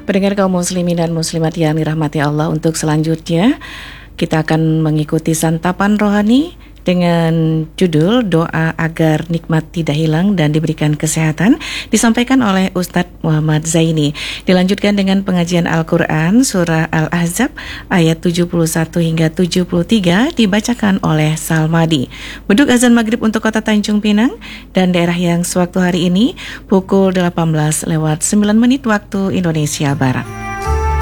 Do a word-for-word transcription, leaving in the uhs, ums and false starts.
Pendengar kaum muslimin dan muslimat yang dirahmati Allah, untuk selanjutnya kita akan mengikuti santapan rohani dengan judul Doa Agar Nikmat Tidak Hilang dan Diberikan Kesehatan, disampaikan oleh Ustadz Muhammad Zaini. Dilanjutkan dengan pengajian Al-Quran Surah Al-Ahzab ayat tujuh puluh satu hingga tujuh puluh tiga, dibacakan oleh Salmadi. Beduk azan maghrib untuk kota Tanjung Pinang dan daerah yang sewaktu hari ini pukul delapan belas lewat sembilan menit waktu Indonesia Barat.